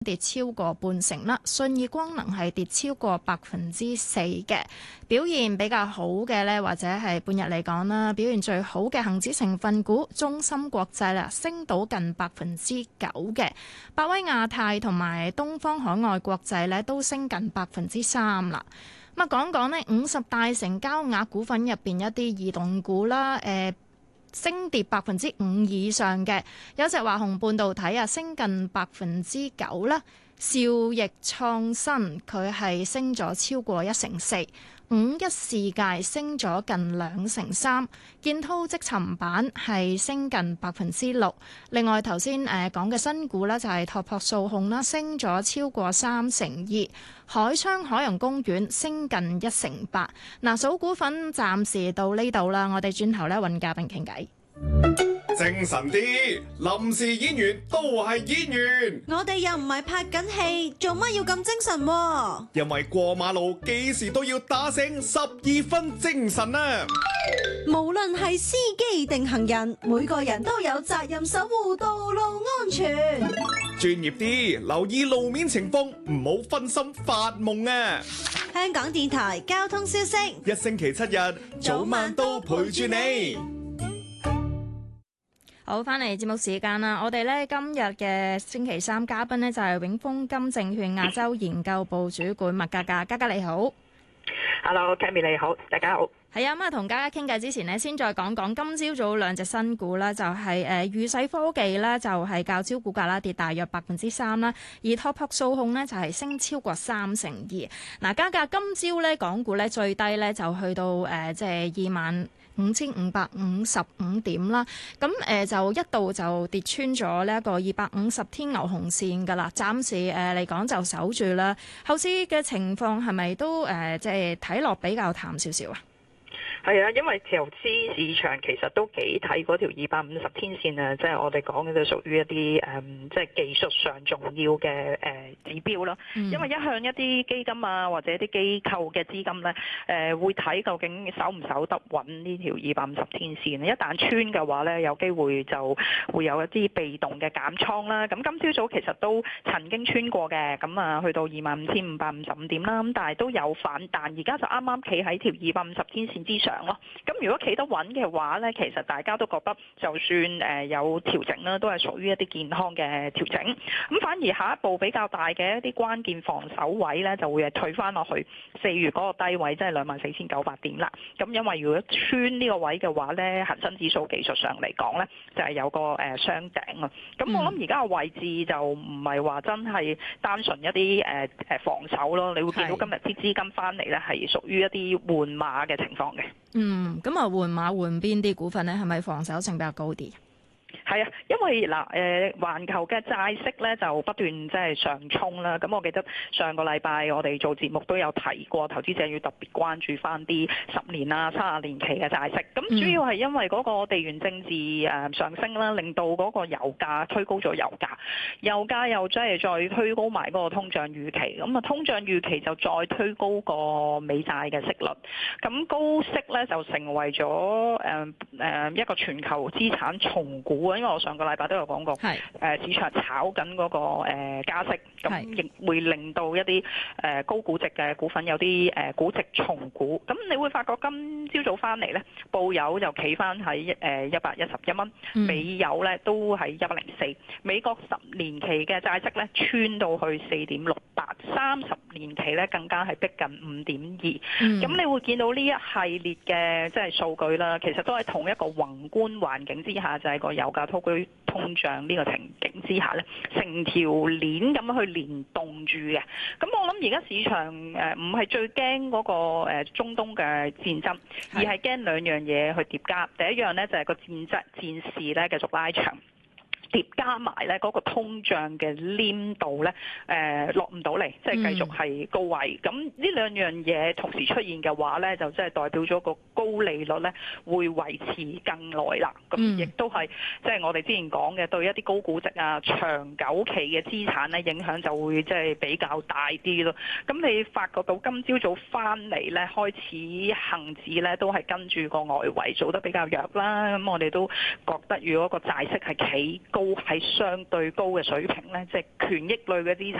跌超過半成啦，信義光能係跌超過4%嘅。表現比較好嘅呢，或者係半日嚟講啦，表現最好嘅恒指成分股中芯國際啦，升到近9%嘅。百威亞太同埋東方海外國際呢，都升近3%啦。咁啊，講講呢50大成交額股份入邊一啲異動股啦，升跌5%以上嘅，有隻華虹半導體啊，升近9%啦。兆易創新佢係升咗超過1成4，五一世界升咗近2成3，建滔積層板係升近6%。另外頭先講嘅新股呢，就係拓撲數控啦，升咗超過3成2，海昌海洋公園升近1成8。嗱，數股份暫時到呢度啦，我哋轉頭咧揾嘉賓傾偈。 精神啲，臨時演員都係演員。 我哋又唔係拍緊戲，做乜要咁精神喎？ 因為過馬路幾時都要打醒12分精神啊！ 無論係司機定行人，每個人都有責任守護道路安全。 專業啲，留意路面情況，唔好分心發夢啊！ 香港電台交通消息， 一星期7日，早晚都陪住你。 好，翻嚟節目時間啦！我哋咧今日嘅星期三嘉賓呢，就係永豐金證券亞洲研究部主管麥嘉嘉，嘉嘉你好。 Hello，Cammy 你好，大家好。 係啊，咁啊同嘉嘉傾偈之前呢，先再講講今朝早兩隻新股啦，就係宇勢科技啦，就係較招股價啦，跌大約3%啦，而拓撲數控呢，就係升超過3成2。嗱，嘉嘉今朝咧港股咧最低咧就去到即係25,555點啦，咁就一度就跌穿咗呢一個250天牛熊線㗎啦，暫時嚟講就守住啦。後市嘅情況係咪都即係睇落比較淡少少啊？ 係啊，因為投資市場其實都幾睇嗰條250天線啊，即係我哋講嘅就屬於一啲即係技術上重要嘅指標啦。因為一向一啲基金啊或者一啲機構嘅資金咧會睇究竟守唔守得穩呢條250天線。一旦穿嘅話咧，有機會就會有一啲被動嘅減倉啦。咁今朝早其實都曾經穿過嘅，咁啊去到25,555點啦，咁但係都有反彈，而家就啱啱企喺條250天線之上。咁如果企得穩嘅話呢，其實大家都覺得就算有調整啦，都係屬於一啲健康嘅調整。咁反而下一步比較大嘅一啲關鍵防守位呢，就會係退翻落去4月嗰個低位，即係24,900點啦。咁因為如果穿呢個位嘅話呢，恒生指數技術上嚟講呢，就係有個雙頂啊。咁我諗而家嘅位置就唔係話真係單純一啲防守咯。你會見到今日啲資金翻嚟呢，係屬於一啲換馬嘅情況嘅。 咁啊換馬換邊啲股份咧？係咪防守性比較高啲？ 係啊，因為環球嘅債息咧就不斷即係上衝啦。咁我記得上個禮拜我哋做節目都有提過，投資者要特別關注翻啲10年啊、30年期嘅債息。咁主要係因為嗰個地緣政治上升啦，令到嗰個油價推高咗油價，油價又即係再推高埋嗰個通脹預期。咁啊，通脹預期就再推高個美債嘅息率。咁高息咧就成為咗一個全球資產重估。因為我上個禮拜都有講過，市場炒緊嗰個加息，咁亦會令到一啲高估值嘅股份有啲估值重估。咁你會發覺今朝早翻嚟咧，布油就企翻喺111蚊，美油咧都喺104。美國10年期嘅債息咧穿到去4.68，30年期咧更加係逼近5.2。咁你會見到呢一系列嘅即係數據啦，其實都係同一個宏觀環境之下，就係個油價通脹呢個情景之下咧，成條鏈咁樣去連動住嘅。咁我諗而家市場唔係最驚嗰個中東嘅戰爭，而係驚兩樣嘢去疊加。第一樣咧就係個戰事咧繼續拉長。疊加埋咧嗰個通脹嘅黏度咧，落唔到嚟，即係繼續係高位。咁呢兩樣嘢同時出現嘅話咧，就即係代表咗個高利率咧會維持更耐啦。咁亦都係即係我哋之前講嘅對一啲高估值啊、長久期嘅資產咧影響就會即係比較大啲咯。咁你發覺到今朝早翻嚟咧，開始恒指咧都係跟住個外圍做得比較弱啦。咁我哋都覺得如果個債息係企高都係相對高嘅水平咧，即係權益類嘅資產。